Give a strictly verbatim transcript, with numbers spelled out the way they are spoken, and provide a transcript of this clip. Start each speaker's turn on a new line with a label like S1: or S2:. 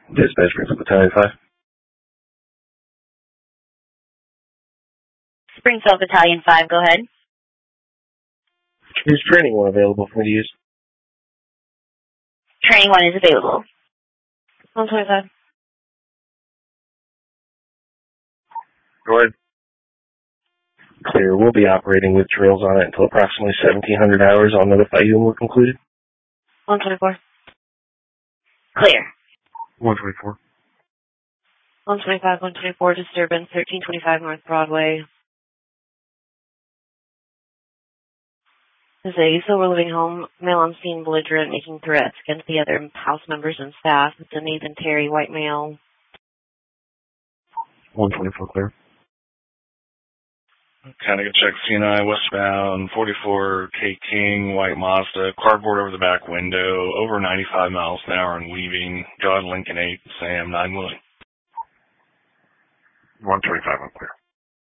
S1: Dispatch Springfield Battalion five.
S2: Springfield Battalion five, go ahead.
S1: Is training one available for me to use?
S2: Training one is available. one twenty-five.
S1: Go ahead. Clear. We'll be operating with drills on it until approximately seventeen hundred hours. I'll notify you when we're concluded.
S2: one twenty-four. Clear.
S1: one twenty-four.
S2: one twenty-five, one twenty-four, disturbance, thirteen twenty-five North Broadway. This is a silver living home, male on scene belligerent, making threats against the other house members and staff. It's a Nathan Terry, white male.
S1: one twenty-four, clear.
S3: Connecticut check C N I westbound, forty-four K King, white Mazda, cardboard over the back window, over ninety-five miles an hour and leaving. John Lincoln eight, Sam nine Willie.
S1: one twenty-five, I'm clear.